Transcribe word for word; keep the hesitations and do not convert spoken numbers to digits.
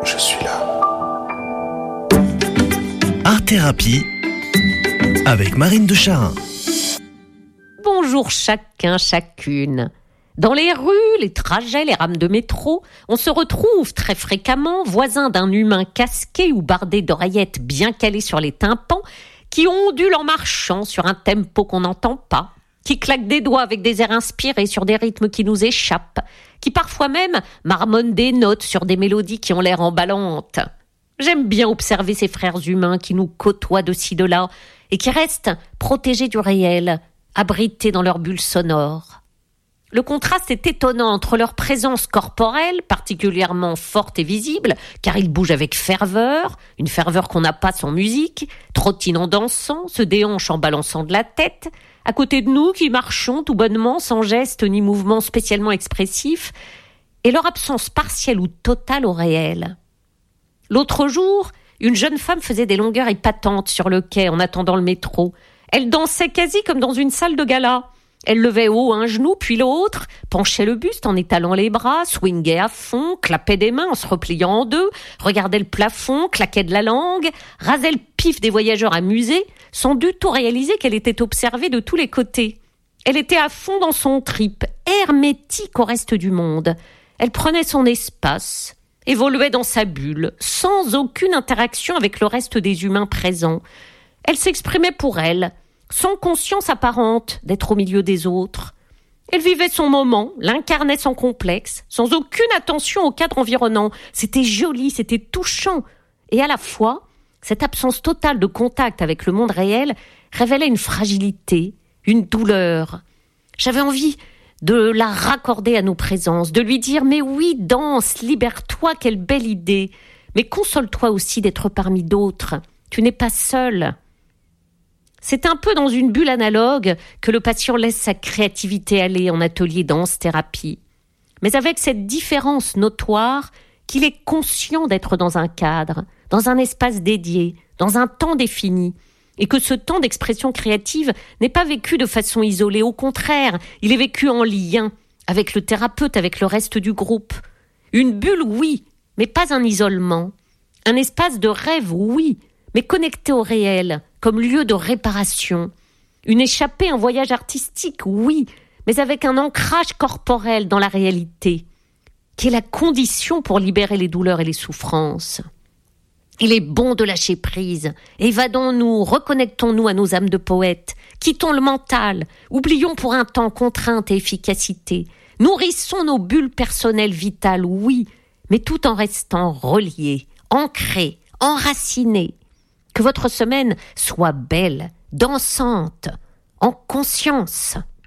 je suis là. Art Thérapie avec Marine de Charin. Bonjour chacun, chacune. Dans les rues, les trajets, les rames de métro, on se retrouve très fréquemment voisins d'un humain casqué ou bardé d'oreillettes bien calées sur les tympans, qui ondule en marchant sur un tempo qu'on n'entend pas, qui claque des doigts avec des airs inspirés sur des rythmes qui nous échappent, qui parfois même marmonnent des notes sur des mélodies qui ont l'air emballantes. J'aime bien observer ces frères humains qui nous côtoient de ci de là et qui restent protégés du réel, abrités dans leur bulle sonore. Le contraste est étonnant entre leur présence corporelle, particulièrement forte et visible, car ils bougent avec ferveur, une ferveur qu'on n'a pas sans musique, trottinant dansant, se déhanchent en balançant de la tête, à côté de nous qui marchons tout bonnement, sans geste ni mouvement spécialement expressif, et leur absence partielle ou totale au réel. L'autre jour, une jeune femme faisait des longueurs épatantes sur le quai en attendant le métro. Elle dansait quasi comme dans une salle de gala. Elle levait haut un genou, puis l'autre, penchait le buste en étalant les bras, swingait à fond, clapait des mains en se repliant en deux, regardait le plafond, claquait de la langue, rasait le pif des voyageurs amusés, sans du tout réaliser qu'elle était observée de tous les côtés. Elle était à fond dans son trip, hermétique au reste du monde. Elle prenait son espace, évoluait dans sa bulle, sans aucune interaction avec le reste des humains présents. Elle s'exprimait pour elle, sans conscience apparente d'être au milieu des autres. Elle vivait son moment, l'incarnait sans complexe, sans aucune attention au cadre environnant. C'était joli, c'était touchant. Et à la fois, cette absence totale de contact avec le monde réel révélait une fragilité, une douleur. J'avais envie de la raccorder à nos présences, de lui dire « Mais oui, danse, libère-toi, quelle belle idée. Mais console-toi aussi d'être parmi d'autres. Tu n'es pas seul. » C'est un peu dans une bulle analogue que le patient laisse sa créativité aller en atelier danse-thérapie. Mais avec cette différence notoire qu'il est conscient d'être dans un cadre, dans un espace dédié, dans un temps défini, et que ce temps d'expression créative n'est pas vécu de façon isolée. Au contraire, il est vécu en lien avec le thérapeute, avec le reste du groupe. Une bulle, oui, mais pas un isolement. Un espace de rêve, oui, mais connecté au réel, comme lieu de réparation. Une échappée, un voyage artistique, oui, mais avec un ancrage corporel dans la réalité, qui est la condition pour libérer les douleurs et les souffrances. Il est bon de lâcher prise. Évadons-nous, reconnectons-nous à nos âmes de poètes. Quittons le mental. Oublions pour un temps contrainte et efficacité. Nourrissons nos bulles personnelles vitales, oui, mais tout en restant reliés, ancrés, enracinés. Que votre semaine soit belle, dansante, en conscience.